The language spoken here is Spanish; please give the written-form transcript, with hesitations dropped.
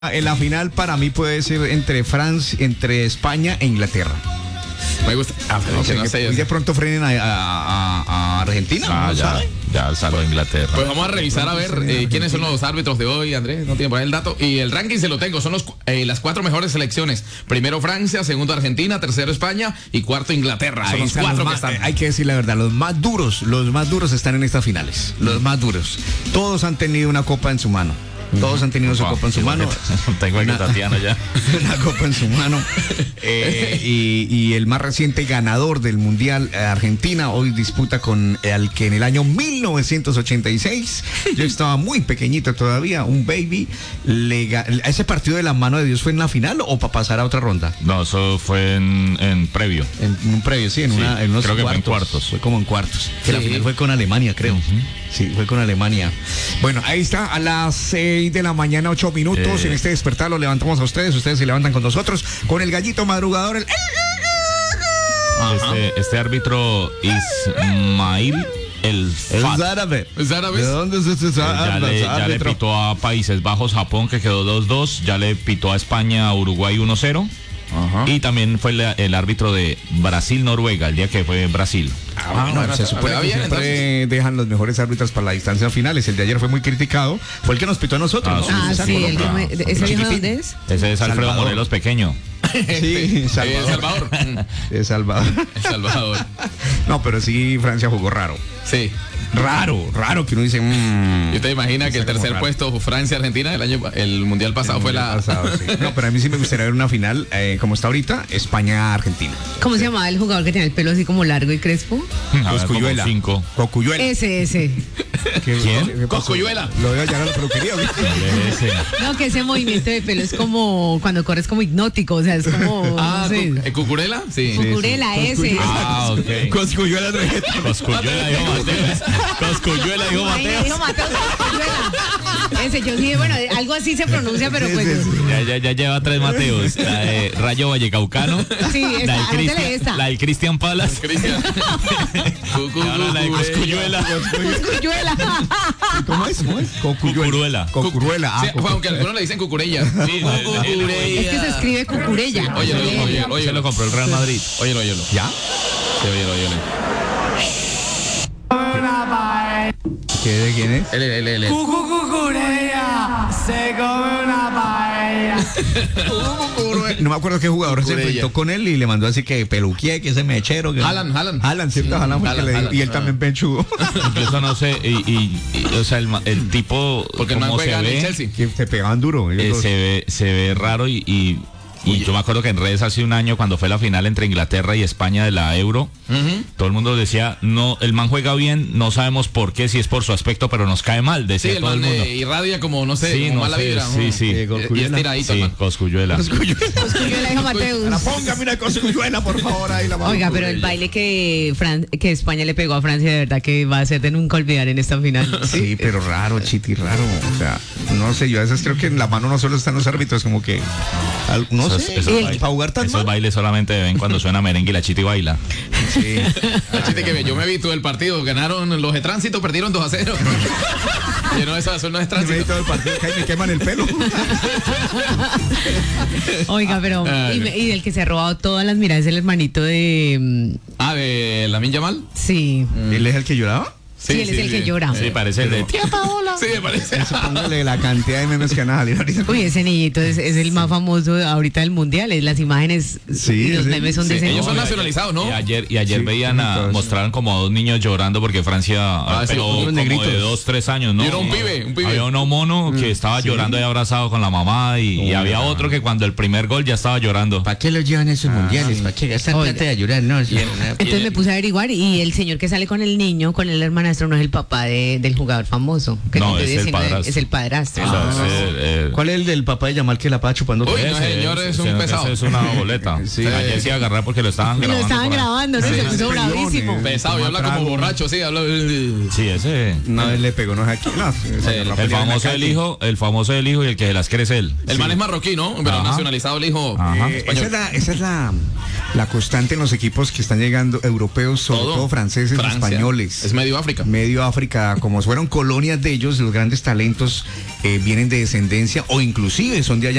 En la final para mí puede ser entre Francia, entre España e Inglaterra. Me gusta. No sé, de pronto frenen a Argentina. ¿no ya salvo Inglaterra. Pues vamos a revisar a ver quiénes son los árbitros de hoy, Andrés. No tiene por ahí el dato. Y el ranking se lo tengo. Son las 4 mejores selecciones. Primero Francia, segundo Argentina, tercero España y cuarto Inglaterra. Son los 4 que están. Hay que decir la verdad, los más duros están en estas finales. Los más duros. Todos han tenido una copa en su mano. Todos han tenido su copa en su mano. Tengo aquí a Tatiana ya. Una copa en su mano. Y el más reciente ganador del Mundial, Argentina, hoy disputa con el que en el año 1986, yo estaba muy pequeñito todavía, un baby. ¿Ese partido de la mano de Dios fue en la final o para pasar a otra ronda? No, eso fue en previo. En un previo, sí, en unos creo cuartos. Que fue en cuartos. Fue como en cuartos. Que la final fue con Alemania, creo. Sí, fue con Alemania. Bueno, ahí está, a las 6 de la mañana, 8 minutos. En este despertar lo levantamos a ustedes se levantan con nosotros, con el gallito madrugador. Este árbitro Ismail el árabe. ¿Es árabe? ¿De dónde es ese árabe? Ya le pitó a Países Bajos, Japón, que quedó 2-2. Ya le pitó a España, Uruguay 1-0. Y también fue el árbitro de Brasil-Noruega, el día que fue Brasil. Bueno, se supone que siempre dejan los mejores árbitros para las distancias finales. El de ayer fue muy criticado. Fue el que nos pitó a nosotros. Sí, ¿ese viejo dónde es? Ese es Alfredo Salvador. Morelos pequeño. Sí, Salvador. El Salvador. No, pero sí, Francia jugó raro. Sí. Raro que uno dice. ¿Y usted imagina que el tercer puesto Francia-Argentina el mundial pasado fue la. Sí. No, pero a mí sí me gustaría ver una final como está ahorita, España-Argentina. ¿Cómo se llamaba el jugador que tenía el pelo así como largo y crespo? Cosculluela. Cocuyuela. Ese. ¿Quién? Cosculluela. Lo voy a llevar a la peluquería. No, que ese movimiento de pelo es como cuando corres como hipnótico, o sea, es como. No sé. ¿Cucurela? Sí. Cucurela, ese. Ok. Cosculluela dijo Mateo. Dijo Mateo Cosculluela. Ese, yo sí, bueno, algo así se pronuncia, pero pues. Ya lleva 3 Mateos. La de Rayo Vallecaucano. Sí, esta. La del Cristian Palas. Ahora la de Cosculluela. ¿Cómo es? Cucuruela. Cocuyuela. Sí, aunque algunos le dicen cucurella. Sí, es que se escribe cucurella. Oye, se lo compró el Real Madrid. Óyelo. ¿Ya? Sí, óyelo. ¿De quién es? Él. Cucurella se come una paella. No me acuerdo qué jugador se enfrentó con él y le mandó así que peluquía, que ese mechero. Alan, ¿cierto? Alan, y él también pechudo. Incluso no sé, o sea, el tipo, porque no juega en el Chelsea. Que se pegaban duro. Se ve raro y yo me acuerdo que en redes hace un año, cuando fue la final entre Inglaterra y España de la Euro, todo el mundo decía, no, el man juega bien, no sabemos por qué, si es por su aspecto, pero nos cae mal, decía todo el mundo. Irradia como, no sé, como mala vibra. Sí. Y estiradito. Sí, Cosculluela. Cosculluela, dijo Mateus. Póngame una Cosculluela, por favor. Ahí la Oiga, pero el baile que España le pegó a Francia, de verdad que va a ser de nunca olvidar en esta final. Sí, pero raro, Chiti, raro. O sea, no sé, yo a veces creo que en la mano no solo están los árbitros, como que, no sé, para jugar tan mal. Esos bailes solamente ven cuando suena merengue y la Chiti baila. Sí. La Chiti que yo me vi todo el partido, ganaron los de tránsito, perdieron 2-0. Y no, eso no es tránsito. Me todo el partido, me queman el pelo. Oiga, pero y del que se ha robado todas las miradas es el hermanito de de Lamine Yamal. Sí. ¿Él es el que lloraba? Sí, él es el que llora. Sí, parece el de Tía Paola. Sí, me parece. Póngale la cantidad de memes que van a salir ahorita. Uy, ese niñito es el más famoso ahorita del mundial. Las imágenes y los memes son de ese. Ellos son nacionalizados, ¿no? Y ayer mostraron como a 2 niños llorando porque Francia pegó como de 2-3 años, ¿no? Y era un pibe. Había uno mono que estaba llorando ahí abrazado con la mamá y había otro que cuando el primer gol ya estaba llorando. ¿Para qué los llevan esos mundiales? ¿Para qué gastan plata de llorar? No, entonces me puse a averiguar y el señor que sale con el niño, con el hermanastro, no es el papá del jugador famoso. No, es el padrastro. Es el padrastro. ¿Cuál es el del papá de Yamal que la pasa chupando? Uy, no, señor, es un pesado. Es una boleta. Ayer se iba a agarrar porque lo estaban grabando. Lo estaban grabando, ¿no? Se puso bravísimo. Pesado, y habla como borracho, sí, habla. Sí, ese. No, él le pegó, no es aquí. No, el famoso del hijo y el que se las cree es él. El man es marroquí, ¿no? Pero nacionalizado el hijo español. Esa es la constante en los equipos que están llegando, europeos, sobre todo franceses, españoles. Es medio África. Medio África, como fueron colonias de ellos, los grandes talentos vienen de descendencia o inclusive son de allá